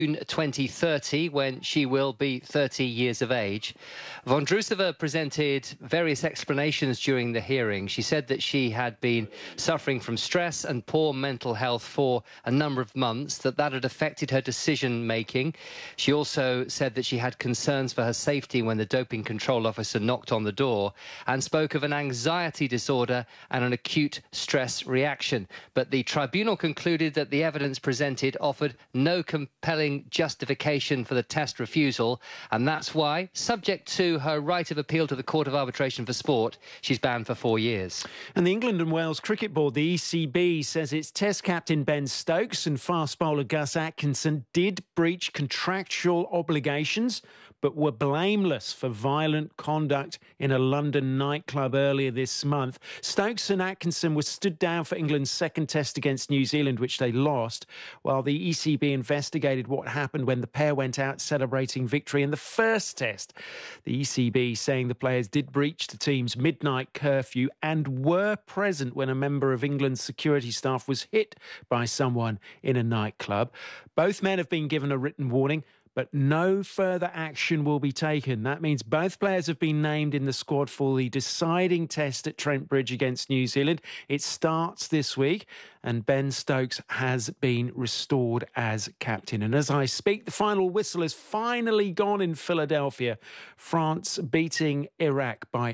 2030, when she will be 30 years of age. Vondrousova presented various explanations during the hearing. She said that she had been suffering from stress and poor mental health for a number of months, that had affected her decision-making. She also said that she had concerns for her safety when the doping control officer knocked on the door, and spoke of an anxiety disorder and an acute stress reaction. But the tribunal concluded that the evidence presented offered no compelling justification for the test refusal, and that's why, subject to her right of appeal to the Court of Arbitration for Sport, she's banned for 4 years. And the England and Wales Cricket Board, the ECB, says its Test captain Ben Stokes and fast bowler Gus Atkinson did breach contractual obligations, but were blameless for violent conduct in a London nightclub earlier this month. Stokes and Atkinson were stood down for England's second test against New Zealand, which they lost, while the ECB investigated what happened when the pair went out celebrating victory in the first test. The ECB saying the players did breach the team's midnight curfew and were present when a member of England's security staff was hit by someone in a nightclub. Both men have been given a written warning, but no further action will be taken. That means both players have been named in the squad for the deciding test at Trent Bridge against New Zealand. It starts this week, and Ben Stokes has been restored as captain. And as I speak, the final whistle has finally gone in Philadelphia. France beating Iraq by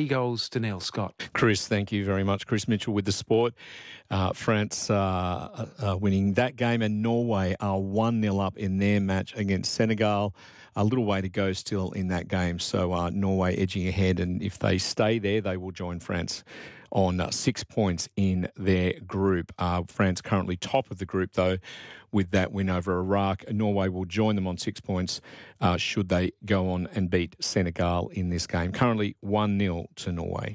3-0. Scott. Chris, thank you very much. Chris Mitchell with the sport. France winning that game, and Norway are 1-0 up in their match against Senegal. A little way to go still in that game. So Norway edging ahead, and if they stay there, they will join France on 6 points in their group. France currently top of the group, though, with that win over Iraq. Norway will join them on 6 points should they go on and beat Senegal in this game. Currently 1-0 to Norway.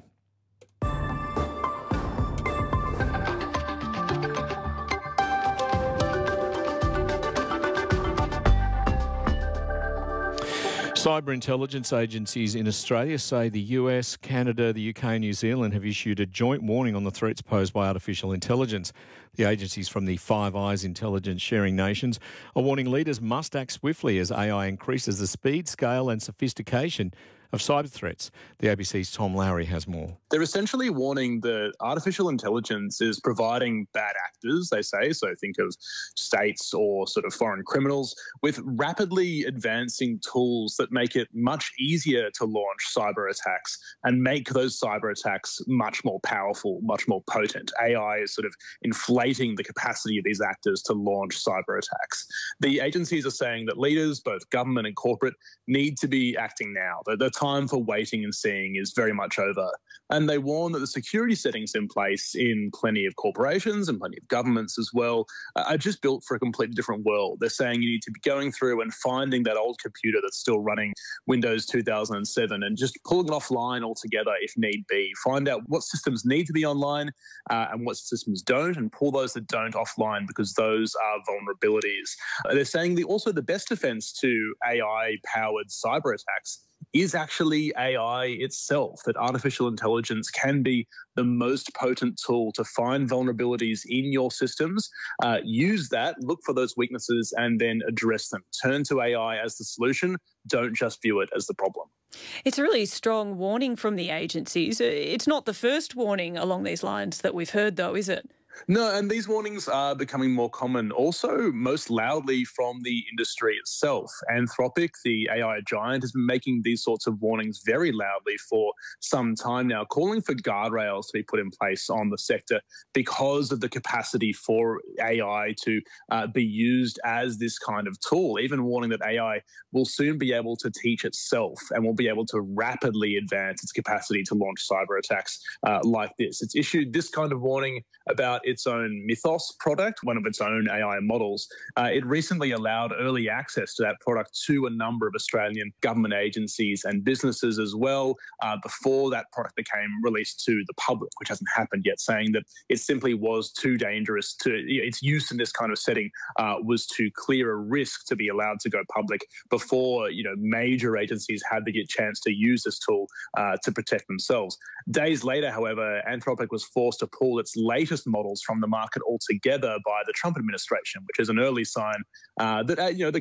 Cyber intelligence agencies in Australia say the US, Canada, the UK and New Zealand have issued a joint warning on the threats posed by artificial intelligence. The agencies from the Five Eyes intelligence sharing nations are warning leaders must act swiftly as AI increases the speed, scale and sophistication of cyber threats. The ABC's Tom Lowry has more. They're essentially warning that artificial intelligence is providing bad actors, they say, so think of states or sort of foreign criminals, with rapidly advancing tools that make it much easier to launch cyber attacks and make those cyber attacks much more powerful, much more potent. AI is sort of inflating the capacity of these actors to launch cyber attacks. The agencies are saying that leaders, both government and corporate, need to be acting now. The time for waiting and seeing is very much over. And they warn that the security settings in place in plenty of corporations and plenty of governments as well are just built for a completely different world. They're saying you need to be going through and finding that old computer that's still running Windows 2007 and just pulling it offline altogether if need be. Find out what systems need to be online and what systems don't, and pull those that don't offline because those are vulnerabilities. They're saying also the best defense to AI-powered cyber attacks is actually AI itself, that artificial intelligence can be the most potent tool to find vulnerabilities in your systems, use that, look for those weaknesses, and then address them. Turn to AI as the solution. Don't just view it as the problem. It's a really strong warning from the agencies. It's not the first warning along these lines that we've heard, though, is it? No, and these warnings are becoming more common, also most loudly from the industry itself. Anthropic, the AI giant, has been making these sorts of warnings very loudly for some time now, calling for guardrails to be put in place on the sector because of the capacity for AI to be used as this kind of tool, even warning that AI will soon be able to teach itself and will be able to rapidly advance its capacity to launch cyber attacks like this. It's issued this kind of warning about its own Mythos product, one of its own AI models. It recently allowed early access to that product to a number of Australian government agencies and businesses as well before that product became released to the public, which hasn't happened yet, saying that it simply was too dangerous to, its use in this kind of setting was too clear a risk to be allowed to go public before, major agencies had the chance to use this tool to protect themselves. Days later, however, Anthropic was forced to pull its latest model criminals from the market altogether by the Trump administration, which is an early sign that the